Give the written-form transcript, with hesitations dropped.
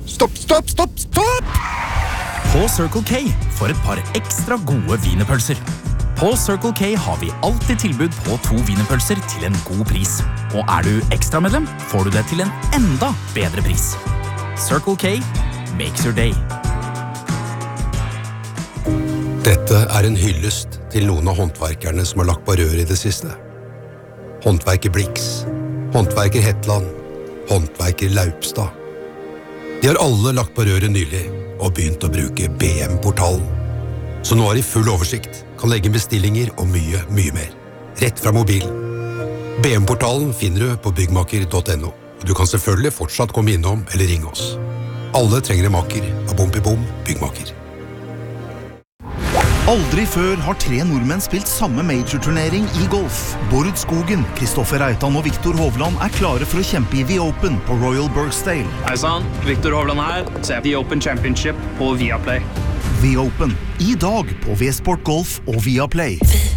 Stopp! På Circle K for et par ekstra gode wienerpølser. På Circle K har vi alltid tilbud på 2 wienerpølser til en god pris. Og du ekstramedlem, får du det til en enda bedre pris. Circle K makes your day. Dette en hyllest til noen av håndverkerne som har lagt på rør i det siste. Håndverker Blix, håndverker Hetland, håndverker Laupstad. De har alle lagt på røret nylig og begynt å bruke BM-portalen. Så nå har de full oversikt, kan legge bestillinger og mye mer. Rett fra mobilen. BM-portalen finner du på byggmaker.no. Og du kan selvfølgelig fortsatt komme innom eller ringe oss. Alle trenger en maker av Bom Byggmaker. Aldri før har 3 nordmenn spilt samme major-turnering i golf. Bård Skogen, Kristoffer Reitan og Viktor Hovland klare for å kjempe i The Open på Royal Birkdale. Hei sann, Viktor Hovland her. Se The Open Championship på Viaplay. The Open, i dag på V-Sport Golf og Viaplay.